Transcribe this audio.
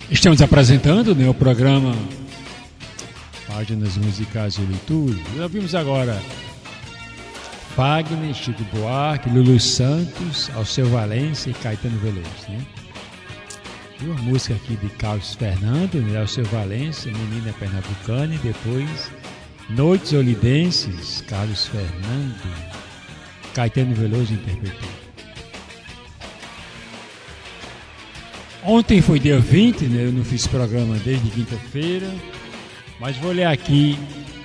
Estamos apresentando, né, o programa Páginas Musicais de Leitura. Nós vimos agora Fagner, Chico Buarque, Lulu Santos, Alceu Valença e Caetano Veloso, né? E uma música aqui de Carlos Fernando, né, Alceu Valença, Menina Pernambucana, e depois Noites Olidenses, Carlos Fernando, Caetano Veloso interpretou. Ontem foi dia 20, né? Eu não fiz programa desde quinta-feira, mas vou ler aqui